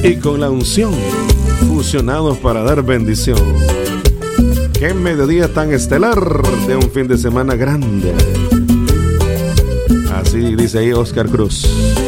y con la unción, fusionados para dar bendición. Qué mediodía tan estelar de un fin de semana grande. Así dice ahí Oscar Cruz.